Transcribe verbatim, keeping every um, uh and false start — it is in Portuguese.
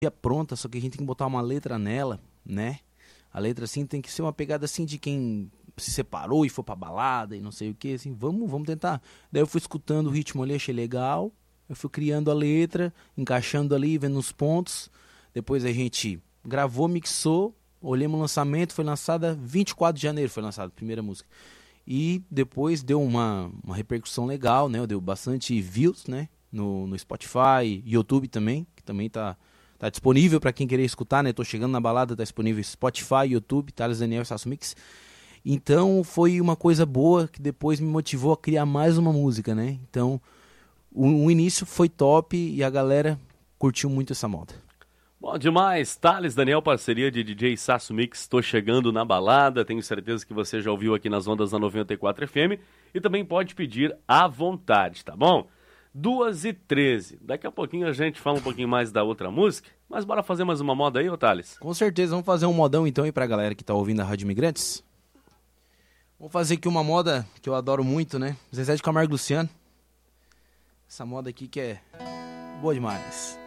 pronta, só que a gente tem que botar uma letra nela, né? A letra, assim, tem que ser uma pegada, assim, de quem se separou e foi pra balada e não sei o que, assim, vamos, vamos tentar. Daí eu fui escutando o ritmo ali, achei legal, eu fui criando a letra, encaixando ali, vendo os pontos, depois a gente gravou, mixou, olhamos o lançamento, foi lançada vinte e quatro de janeiro, foi lançada a primeira música. E depois deu uma, uma repercussão legal, né? Deu bastante views, né? No, no Spotify, YouTube também, que também tá, tá disponível para quem querer escutar, né? Tô chegando na balada, tá disponível Spotify, YouTube, Thales Daniel e Sasso Mix. Então foi uma coisa boa que depois me motivou a criar mais uma música, né? Então o, o início foi top e a galera curtiu muito essa moda. Bom demais, Thales Daniel, parceria de D J Sasso Mix, estou chegando na balada, tenho certeza que você já ouviu aqui nas ondas da noventa e quatro F M e também pode pedir à vontade, tá bom? duas e treze, daqui a pouquinho a gente fala um pouquinho mais da outra música, mas bora fazer mais uma moda aí, ô Thales? Com certeza, vamos fazer um modão então aí pra galera que tá ouvindo a Rádio Imigrantes. Vou fazer aqui uma moda que eu adoro muito, né? Zezé de Camargo e Luciano. Essa moda aqui que é boa demais.